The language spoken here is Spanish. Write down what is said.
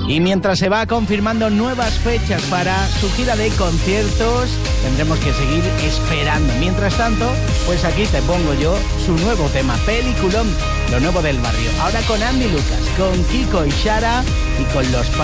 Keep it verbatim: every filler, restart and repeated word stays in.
Y mientras se va confirmando nuevas fechas para su gira de conciertos, tendremos que seguir esperando. Mientras tanto, pues aquí te pongo yo su nuevo tema, peliculón, lo nuevo del barrio. Ahora con Andy Lucas, con Kiko y Shara y con los